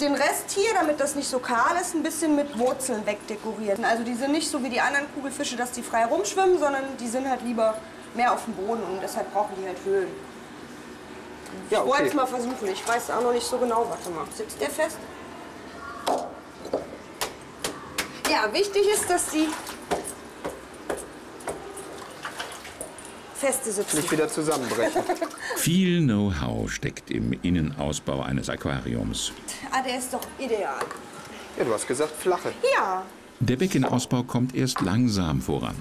den Rest hier, damit das nicht so kahl ist, ein bisschen mit Wurzeln wegdekorieren. Also die sind nicht so wie die anderen Kugelfische, dass die frei rumschwimmen, sondern die sind halt lieber mehr auf dem Boden und deshalb brauchen die halt Höhlen. Ja, okay. Ich wollte es mal versuchen, ich weiß auch noch nicht so genau. Warte mal, sitzt der fest? Ja, wichtig ist, dass die feste sitzen. Nicht wieder zusammenbrechen. Viel Know-how steckt im Innenausbau eines Aquariums. Ah, der ist doch ideal. Ja, du hast gesagt flache. Ja. Der Beckenausbau kommt erst langsam voran.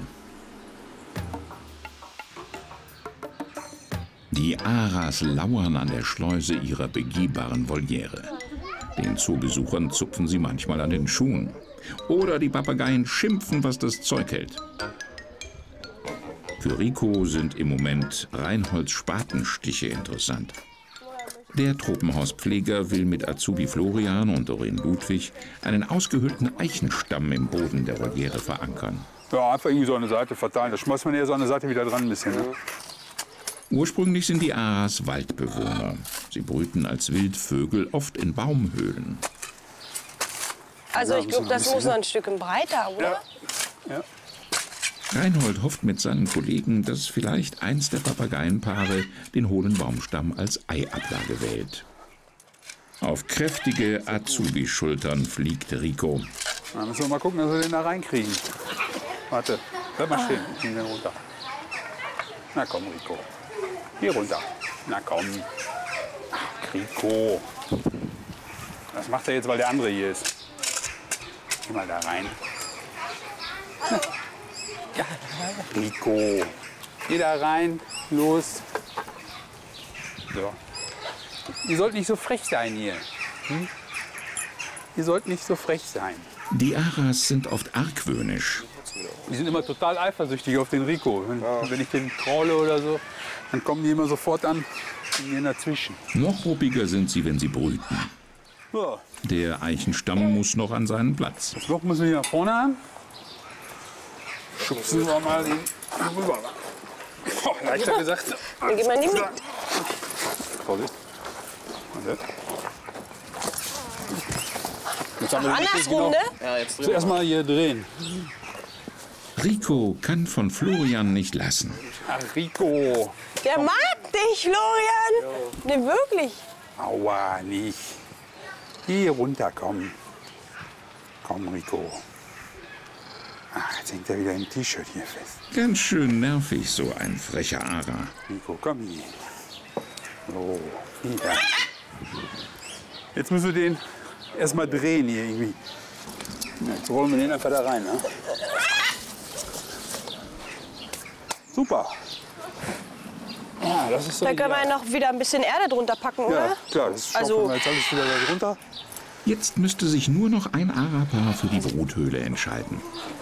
Die Aras lauern an der Schleuse ihrer begehbaren Voliere. Den Zoobesuchern zupfen sie manchmal an den Schuhen. Oder die Papageien schimpfen, was das Zeug hält. Für Rico sind im Moment Reinholz-Spatenstiche interessant. Der Tropenhauspfleger will mit Azubi Florian und Doreen Ludwig einen ausgehöhlten Eichenstamm im Boden der Voliere verankern. Ja, einfach irgendwie so eine Seite verteilen. Da schmeißt man eher so eine Seite wieder dran ein bisschen. Ne? Ursprünglich sind die Aras Waldbewohner. Sie brüten als Wildvögel oft in Baumhöhlen. Also ich glaube, das muss noch ein Stückchen breiter, oder? Ja. Ja. Reinhold hofft mit seinen Kollegen, dass vielleicht eins der Papageienpaare den hohlen Baumstamm als Eiablage wählt. Auf kräftige Azubi-Schultern fliegt Rico. Dann müssen wir mal gucken, dass wir den da reinkriegen. Warte, bleib mal stehen. Ich nehme den runter. Na komm, Rico. Hier runter. Na komm. Ach, Rico. Das macht er jetzt, weil der andere hier ist. Geh mal da rein. Ja, Rico. Geh da rein. Los. So. Ihr sollt nicht so frech sein hier. Hm? Ihr sollt nicht so frech sein. Die Aras sind oft argwöhnisch. Die sind immer total eifersüchtig auf den Rico. Wenn ich den traule oder so, dann kommen die immer sofort an und gehen dazwischen. Noch ruppiger sind sie, wenn sie brüten. Ja. Der Eichenstamm muss noch an seinen Platz. Das Loch müssen wir hier nach vorne haben. Schubsen wir mal den rüber. Oh, leichter gesagt. Dann gehen wir nicht mit. Vorsicht. Jetzt haben Ach, andersrum, ne? Ja, jetzt drehen zuerst mal hier drehen. Rico kann von Florian nicht lassen. Ach, Rico. Der mag dich, Florian. Ne, wirklich. Aua, nicht. Hier runter, komm. Komm, Rico. Ach, jetzt hängt er wieder im T-Shirt hier fest. Ganz schön nervig, so ein frecher Ara. Rico, komm hier. So, wieder. Jetzt müssen wir den erstmal drehen hier irgendwie. Jetzt rollen wir den einfach da rein. Ne? Super. Ja, das ist so. Da können wir noch wieder ein bisschen Erde drunter packen, oder? Ja, klar, das schaffen Also- wir jetzt alles wieder da drunter. Jetzt müsste sich nur noch ein Ara-Paar für die Bruthöhle entscheiden.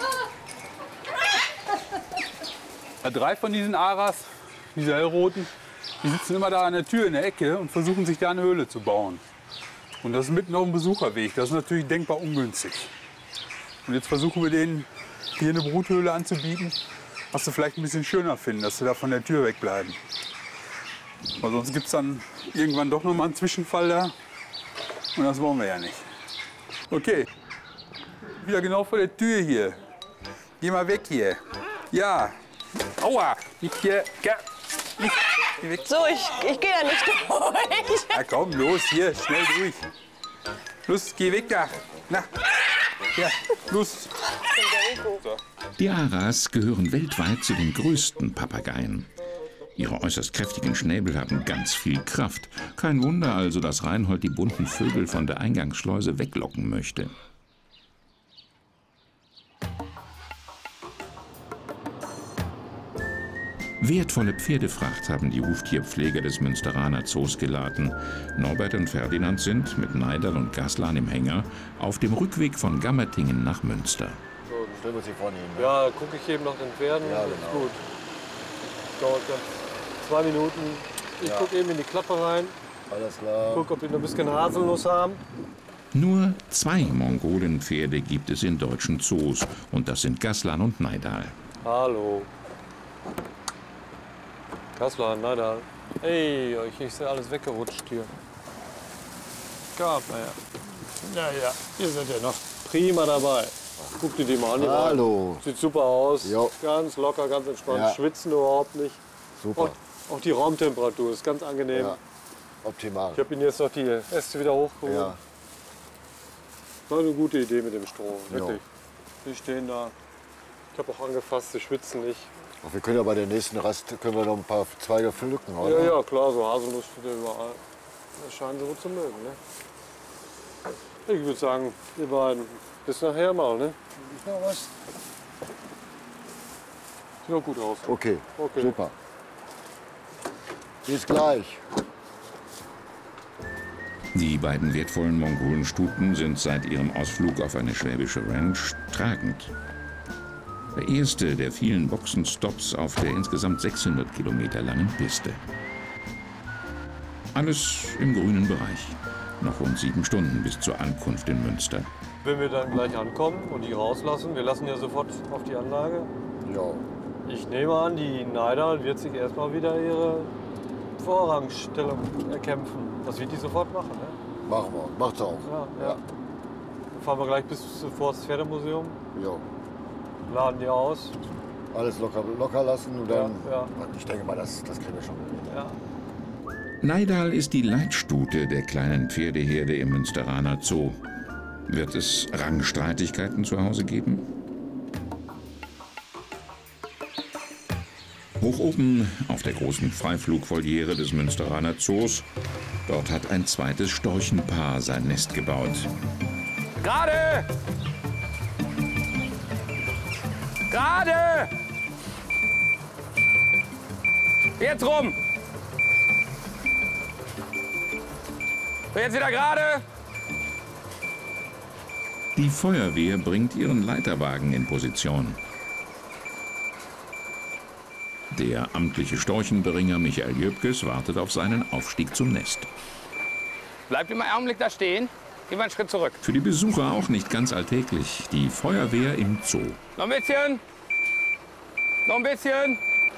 Ja, 3 von diesen Aras, diese hellroten, die sitzen immer da an der Tür in der Ecke und versuchen sich da eine Höhle zu bauen. Und das ist mitten auf dem Besucherweg. Das ist natürlich denkbar ungünstig. Und jetzt versuchen wir denen hier eine Bruthöhle anzubieten, was sie vielleicht ein bisschen schöner finden, dass sie da von der Tür wegbleiben. Weil sonst gibt es dann irgendwann doch noch mal einen Zwischenfall da. Und das wollen wir ja nicht. Okay, wieder genau vor der Tür hier. Geh mal weg hier. Ja. Aua, nicht hier. Nicht. Geh weg. So, ich gehe ja nicht durch. Na komm, los, hier, schnell durch. Los, geh weg da. Na, ja, los. Die Aras gehören weltweit zu den größten Papageien. Ihre äußerst kräftigen Schnäbel haben ganz viel Kraft. Kein Wunder also, dass Reinhold die bunten Vögel von der Eingangsschleuse weglocken möchte. Wertvolle Pferdefracht haben die Huftierpfleger des Münsteraner Zoos geladen. Norbert und Ferdinand sind mit Neidal und Gaslan im Hänger auf dem Rückweg von Gammertingen nach Münster. So, dann stellen wir sie vorne hin. Ne? Ja, gucke ich eben nach den Pferden. Ja, Ist genau. gut. Dauert ganz 2 Minuten. Ich gucke eben in die Klappe rein. Alles klar. Gucke, ob die noch ein bisschen Haselnuss haben. Nur 2 Mongolenpferde gibt es in deutschen Zoos. Und das sind Gaslan und Neidal. Hallo. Kaslan, na da. Ey, euch ist ja alles weggerutscht hier. Gab, naja. Naja, ihr seid ja noch prima dabei. Guck dir die mal an. Hallo. Sieht super aus. Jo. Ganz locker, ganz entspannt. Ja. Schwitzen überhaupt nicht. Super. Auch die Raumtemperatur ist ganz angenehm. Ja. Optimal. Ich habe Ihnen jetzt noch die Äste wieder hochgeholt. Ja. War eine gute Idee mit dem Stroh. Wirklich. Die stehen da. Ich habe auch angefasst, sie schwitzen nicht. Ach, wir können ja bei der nächsten Rast können wir noch ein paar Zweige pflücken, oder? Ja, ja, klar, so Haselnuss steht ja überall. Das scheinen sie wohl zu mögen, ne? Ich würde sagen, ihr beiden, bis nachher mal, ne? Ja, was? Sieht doch gut aus. Okay, Okay. super. Bis gleich. Die beiden wertvollen Mongolenstuten sind seit ihrem Ausflug auf eine schwäbische Ranch tragend. Der erste der vielen Boxenstopps auf der insgesamt 600 Kilometer langen Piste. Alles im grünen Bereich. Noch rund 7 Stunden bis zur Ankunft in Münster. Wenn wir dann gleich ankommen und die rauslassen, wir lassen ja sofort auf die Anlage. Ja. Ich nehme an, die Neidal wird sich erstmal wieder ihre Vorrangstellung erkämpfen. Das wird die sofort machen, ne? Machen wir. Macht's auch. Ja, ja. Dann fahren wir gleich bis vor das Pferdemuseum, Ja. laden die aus. Alles locker lassen und dann. Ja. Ich denke mal, das kriegen wir schon. Ja. Neidal ist die Leitstute der kleinen Pferdeherde im Münsteraner Zoo. Wird es Rangstreitigkeiten zu Hause geben? Hoch oben auf der großen Freiflugvoliere des Münsteraner Zoos, dort hat ein zweites Storchenpaar sein Nest gebaut. Gerade! Gerade! Jetzt rum! So, jetzt wieder gerade! Die Feuerwehr bringt ihren Leiterwagen in Position. Der amtliche Storchenberinger Michael Jöpkes wartet auf seinen Aufstieg zum Nest. Bleibt immer einen Augenblick da stehen. Gehen wir einen Schritt zurück. Für die Besucher auch nicht ganz alltäglich. Die Feuerwehr im Zoo. Noch ein bisschen. Noch ein bisschen.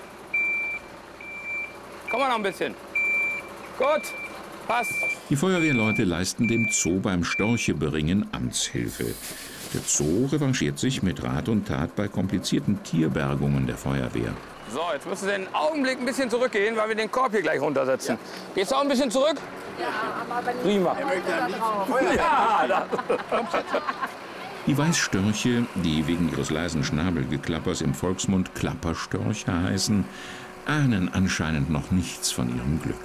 Komm mal noch ein bisschen. Gut. Passt. Die Feuerwehrleute leisten dem Zoo beim Storcheberingen Amtshilfe. Der Zoo revanchiert sich mit Rat und Tat bei komplizierten Tierbergungen der Feuerwehr. So, jetzt müssen Sie einen Augenblick ein bisschen zurückgehen, weil wir den Korb hier gleich runtersetzen. Geht's auch ein bisschen zurück? Ja, aber wenn prima. Ja, Die Weißstörche, die wegen ihres leisen Schnabelgeklappers im Volksmund Klapperstörche heißen, ahnen anscheinend noch nichts von ihrem Glück.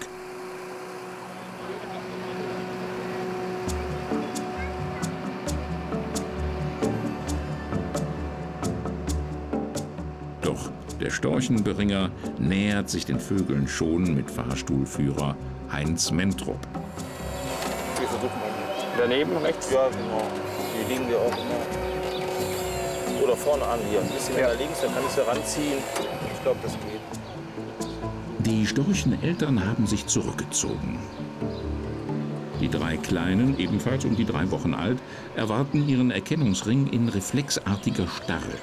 Doch der Storchenberinger nähert sich den Vögeln schon mit Fahrstuhlführer Heinz Mentrup. Daneben rechts? Ja, genau. Die liegen ja auch immer. Oder vorne an hier. Ein bisschen weiter links, dann kann ich sie ranziehen. Ich glaube, das geht. Die Storcheneltern haben sich zurückgezogen. Die 3 Kleinen, ebenfalls um die 3 Wochen alt, erwarten ihren Erkennungsring in reflexartiger Starre.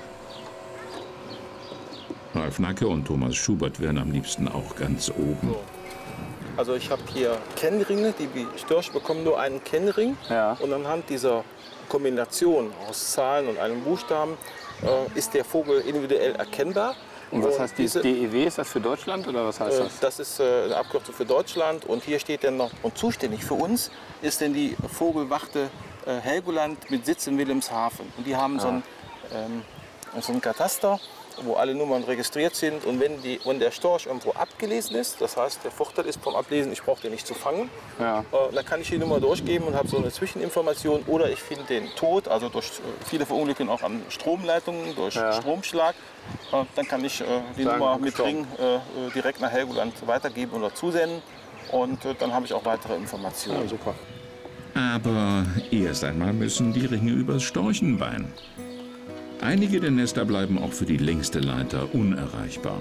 Ralf Nacke und Thomas Schubert wären am liebsten auch ganz oben. So. Also ich habe hier Kennringe, die Störche bekommen nur einen Kennring. Ja. Und anhand dieser Kombination aus Zahlen und einem Buchstaben ist der Vogel individuell erkennbar. Und was heißt diese DEW? Ist das für Deutschland oder was heißt das? Das ist eine Abkürzung für Deutschland. Und hier steht dann noch, und zuständig für uns ist denn die Vogelwachte Helgoland mit Sitz in Wilhelmshaven. Und die haben so ein Kataster, wo alle Nummern registriert sind. Und wenn der Storch irgendwo abgelesen ist, das heißt, der Vorteil ist vom Ablesen, ich brauche den nicht zu fangen, dann kann ich die Nummer durchgeben und habe so eine Zwischeninformation. Oder ich finde den tot, also durch viele Verunglücken auch an Stromleitungen, durch Stromschlag. Dann kann ich die Nummer mit Ring direkt nach Helgoland weitergeben oder zusenden. Und dann habe ich auch weitere Informationen. Ja, super. Aber erst einmal müssen die Ringe übers Storchenbein. Einige der Nester bleiben auch für die längste Leiter unerreichbar.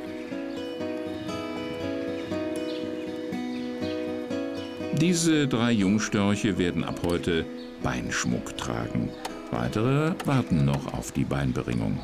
Diese 3 Jungstörche werden ab heute Beinschmuck tragen. Weitere warten noch auf die Beinberingung.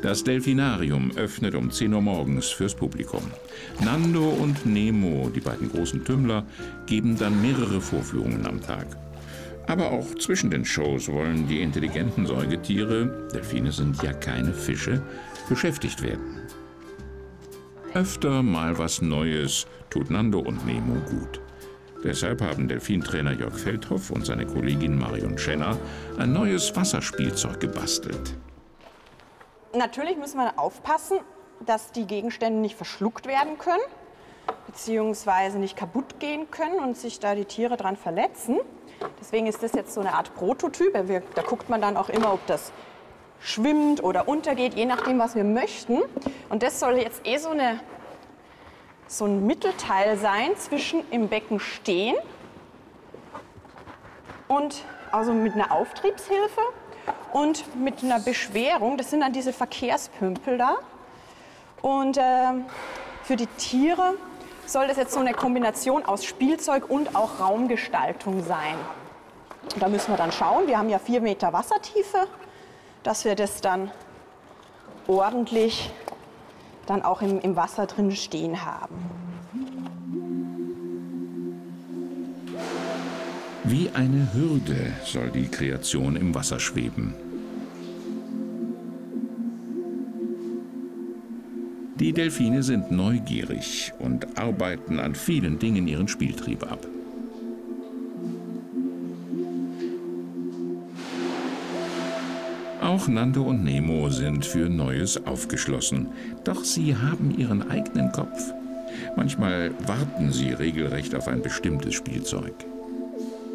Das Delfinarium öffnet um 10 Uhr morgens fürs Publikum. Nando und Nemo, die beiden großen Tümmler, geben dann mehrere Vorführungen am Tag. Aber auch zwischen den Shows wollen die intelligenten Säugetiere, Delfine sind ja keine Fische, beschäftigt werden. Öfter mal was Neues tut Nando und Nemo gut. Deshalb haben Delfintrainer Jörg Feldhoff und seine Kollegin Marion Schenner ein neues Wasserspielzeug gebastelt. Natürlich müssen wir aufpassen, dass die Gegenstände nicht verschluckt werden können, beziehungsweise nicht kaputt gehen können und sich da die Tiere dran verletzen. Deswegen ist das jetzt so eine Art Prototyp. Da guckt man dann auch immer, ob das schwimmt oder untergeht, je nachdem, was wir möchten. Und das soll jetzt so ein Mittelteil sein zwischen im Becken stehen und also mit einer Auftriebshilfe und mit einer Beschwerung. Das sind dann diese Verkehrspümpel da. Und für die Tiere soll das jetzt so eine Kombination aus Spielzeug und auch Raumgestaltung sein. Da müssen wir dann schauen. Wir haben ja 4 Meter Wassertiefe, dass wir das dann ordentlich dann auch im Wasser drin stehen haben. Wie eine Hürde soll die Kreation im Wasser schweben. Die Delfine sind neugierig und arbeiten an vielen Dingen ihren Spieltrieb ab. Auch Nando und Nemo sind für Neues aufgeschlossen, doch sie haben ihren eigenen Kopf. Manchmal warten sie regelrecht auf ein bestimmtes Spielzeug.